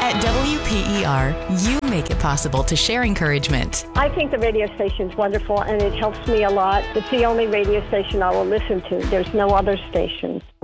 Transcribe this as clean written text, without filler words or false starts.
At WPER, you make it possible to share encouragement. I think the radio station's wonderful, and it helps me a lot. It's the only radio station I will listen to. There's no other stations.